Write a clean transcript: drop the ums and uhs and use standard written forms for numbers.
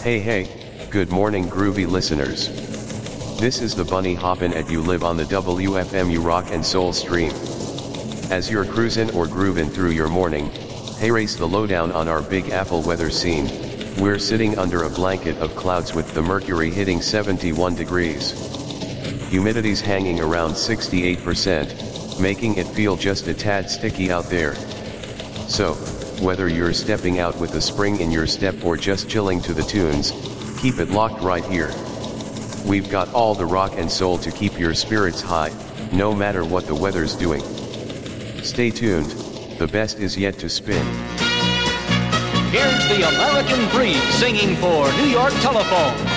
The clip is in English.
Hey, good morning groovy listeners. This is the Bunny Hoppin' at You Live on the WFMU Rock and Soul stream. As you're cruising or grooving through your morning, hey race the lowdown on our Big Apple weather scene. We're sitting under a blanket of clouds with the mercury hitting 71 degrees. Humidity's hanging around 68%, making it feel just a tad sticky out there. So, whether you're stepping out with a spring in your step or just chilling to the tunes, keep it locked right here. We've got all the rock and soul to keep your spirits high, no matter what the weather's doing. Stay tuned, the best is yet to spin. Here's the American Breed singing for New York Telephone.